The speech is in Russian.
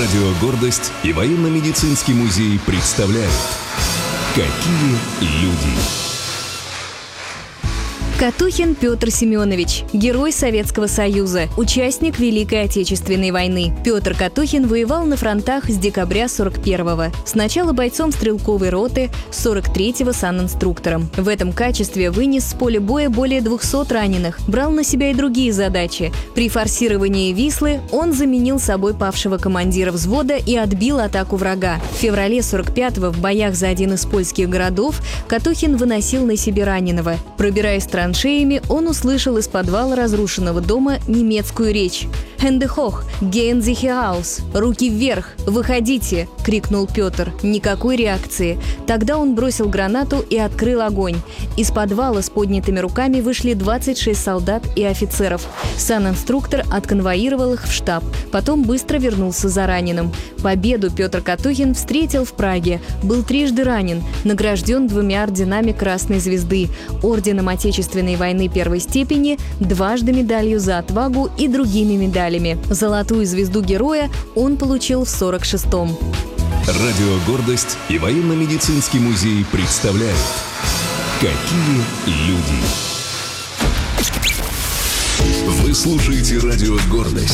Радио «Гордость» и военно-медицинский музей представляют «Какие люди». Катухин Петр Семенович, герой Советского Союза, участник Великой Отечественной войны. Петр Катухин воевал на фронтах с декабря 41-го. Сначала бойцом стрелковой роты, 43-го санинструктором. В этом качестве вынес с поля боя более 200 раненых, брал на себя и другие задачи. При форсировании Вислы он заменил собой павшего командира взвода и отбил атаку врага. В феврале 45-го в боях за один из польских городов Катухин выносил на себе раненого. Пробираясь траншеями, он услышал из подвала разрушенного дома немецкую речь. «Hände hoch, gehen Sie heraus!» «Руки вверх! Выходите!» – крикнул Петр. Никакой реакции. Тогда он бросил гранату и открыл огонь. Из подвала с поднятыми руками вышли 26 солдат и офицеров. Санинструктор отконвоировал их в штаб, потом быстро вернулся за раненым. Победу Петр Катухин встретил в Праге, был трижды ранен, награжден 2 орденами Красной Звезды, орденом Отечественной войны первой степени, дважды медалью за отвагу и другими медалями. Золотую звезду героя он получил в 46-м. Радио «Гордость» и военно-медицинский музей представляют «Какие люди». Вы слушаете радио «Гордость».